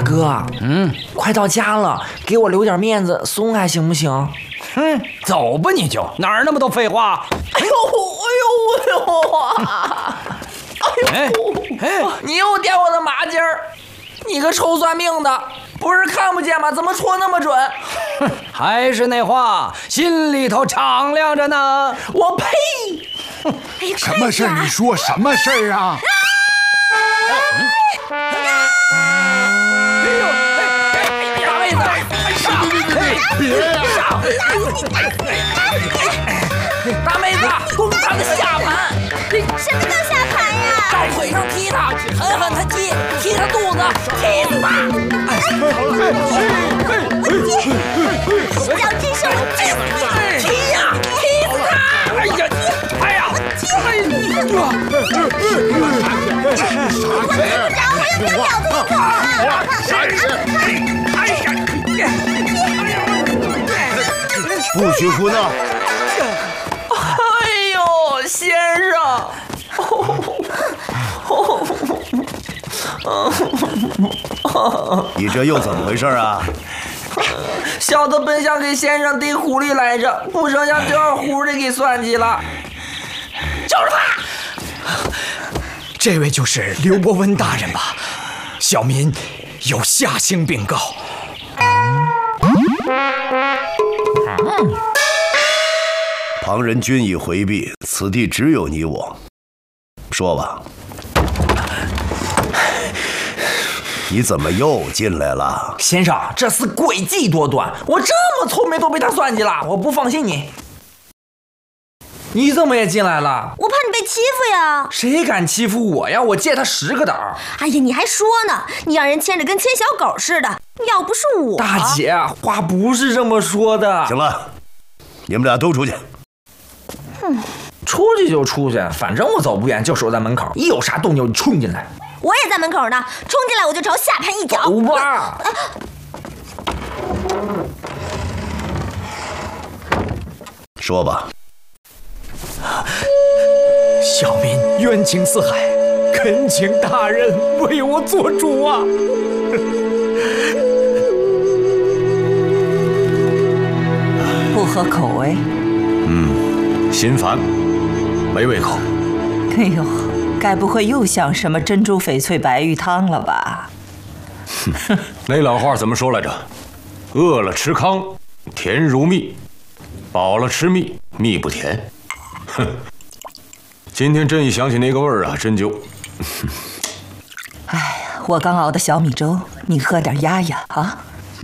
哥，快到家了，给我留点面子，松开行不行？ 走吧你就，哪儿那么多废话？ 你又点我的麻筋儿，你个臭算命的，不是看不见吗？怎么戳那么准？ 还是那话，心里头敞亮着呢。 我呸！ 什么事儿？你说什么事儿啊？ 大妹子， 别呀！ 大妹子，攻他的下盘！ 什么叫下盘呀？ 到腿上踢他，狠狠地踢，踢他肚子，踢死他！ 小智手， 踢呀，踢死他！ 我要不许胡闹！ 哎呦，先生！ 你这又怎么回事啊？ 小的本想给先生逮狐狸来着，不成想就让狐狸给算计了。就是他！ 这位就是刘伯温大人吧？小民有下行禀告。 旁人均已回避，此地只有你我。说吧，你怎么又进来了？ 先生，这厮诡计多端，我这么聪明都被他算计了，我不放心你。你怎么也进来了？ 我怕你被欺负呀！ 谁敢欺负我呀？我借他10个胆。 哎呀，你还说呢？你让人牵着跟牵小狗似的，要不是我…… 大姐，话不是这么说的。 行了，你们俩都出去。 出去就出去，反正我走不远，就守在门口，一有啥动静就冲进来。 我也在门口呢，冲进来我就朝下盘一脚。 走吧。 说吧。 小民冤情似海，恳请大人为我做主啊！ 不合口味？ 心烦，没胃口。 哎呦，该不会又想什么珍珠翡翠白玉汤了吧？ 那老话怎么说来着？饿了吃糠，甜如蜜；饱了吃蜜，蜜不甜。哼，今天真一想起那个味儿啊，真就…… 哎呀，我刚熬的小米粥，你喝点压压啊。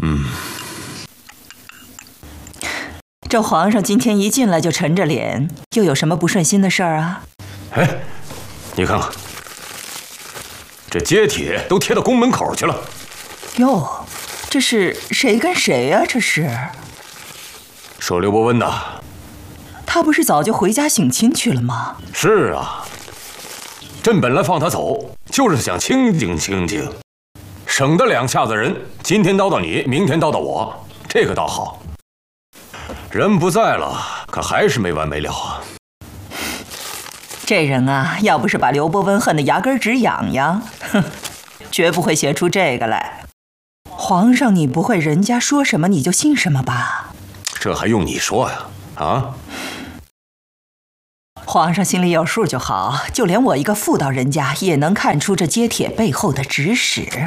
这皇上今天一进来就沉着脸，又有什么不顺心的事儿啊？ 哎，你看看，这揭帖都贴到宫门口去了。 哟，这是谁跟谁呀？这是说刘伯温的。 他不是早就回家省亲去了吗？ 是啊，朕本来放他走，就是想清静清静，省得2下子人，今天叨叨你，明天叨叨我，这个倒好。人不在了，可还是没完没了啊！ 这人啊，要不是把刘伯温恨得牙根直痒痒，哼，绝不会写出这个来。皇上，你不会人家说什么你就信什么吧？ 这还用你说呀？啊！ 皇上心里有数就好，就连我一个妇道人家也能看出这揭帖背后的指使。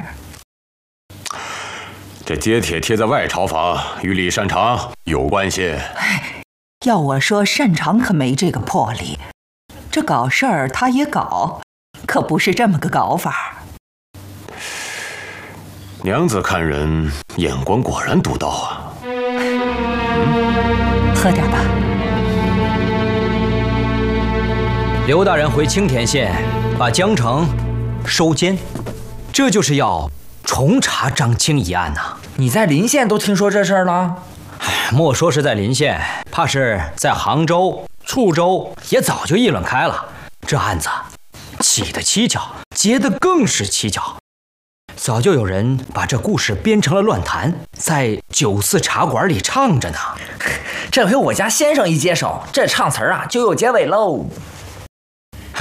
这揭帖贴在外朝房，与李善长有关系。 要我说，擅长可没这个魄力，这搞事儿他也搞，可不是这么个搞法。 娘子看人眼光果然独到啊！ 喝点吧。 刘大人回青田县，把江城收监，这就是要重查张清一案呐。 你在临县都听说这事儿了？ 莫说是在临县，怕是在杭州、处州也早就议论开了。这案子起得蹊跷，结得更是蹊跷。早就有人把这故事编成了乱弹，在酒肆茶馆里唱着呢。 这回我家先生一接手，这唱词儿啊就有结尾喽。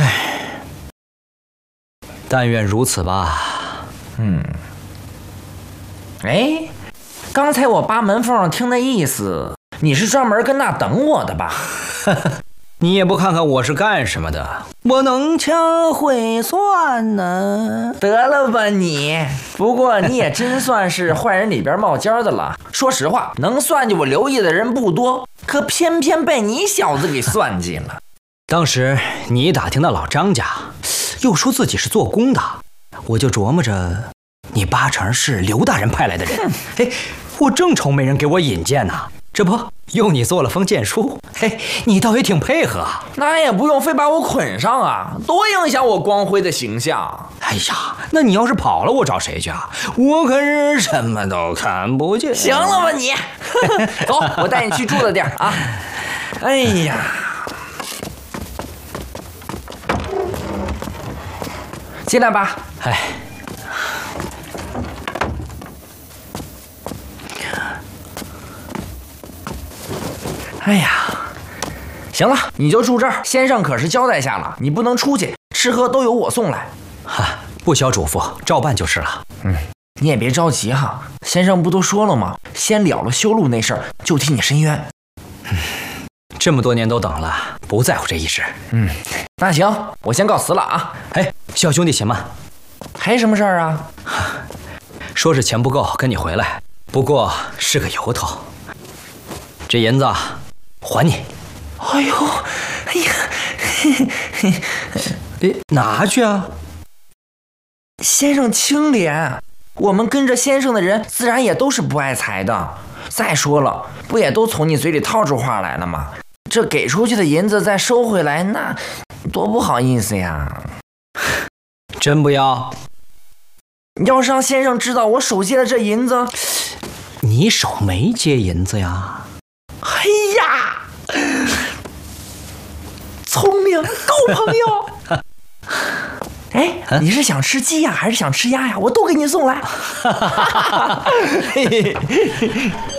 但愿如此吧。 哎，刚才我扒门缝听那意思，你是专门跟那等我的吧？ 你也不看看我是干什么的？我能掐会算呢。 得了吧你！不过你也真算是坏人里边冒尖的了。说实话，能算计我刘毅的人不多，可偏偏被你小子给算计了。 当时你打听到老张家，又说自己是做工的，我就琢磨着，你八成是刘大人派来的人。哎，我正愁没人给我引荐呢，这不用你做了封荐书。嘿，你倒也挺配合啊。 那也不用非把我捆上啊，多影响我光辉的形象。 哎呀，那你要是跑了，我找谁去啊？我可是什么都看不见。 行了吧你，走，我带你去住的地儿啊。哎呀，进来吧。 哎， 哎呀，行了，你就住这儿。先生可是交代下了，你不能出去，吃喝都由我送来。 哈，不消嘱咐，照办就是了。 你也别着急哈，先生不都说了吗？先了了修路那事儿，就替你伸冤。 这么多年都等了，不在乎这一时。 那行，我先告辞了啊。 哎，小兄弟且慢， 还什么事儿啊？ 说是钱不够，跟你回来，不过是个由头。这银子还你。 哎呦，哎呀， 哎，拿去啊！ 先生清廉，我们跟着先生的人自然也都是不爱财的。再说了，不也都从你嘴里套出话来了吗？这给出去的银子再收回来，那多不好意思呀！ 真不要？ 要是让先生知道我手接的这银子， 你手没接银子呀？ 哎呀，聪明，够朋友。哎，你是想吃鸡呀，还是想吃鸭呀？我都给你送来。